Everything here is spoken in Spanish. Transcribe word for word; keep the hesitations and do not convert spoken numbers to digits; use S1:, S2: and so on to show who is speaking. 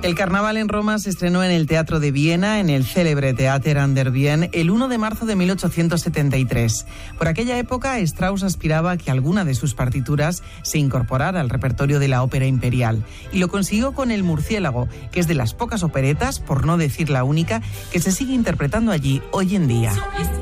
S1: El Carnaval en Roma se estrenó en el Teatro de Viena, en el célebre Theater an der Wien, el uno de marzo de mil ochocientos setenta y tres. Por aquella época, Strauss aspiraba a que alguna de sus partituras se incorporara al repertorio de la ópera imperial. Y lo consiguió con El Murciélago, que es de las pocas operetas, por no decir la única, que se sigue interpretando allí hoy en día.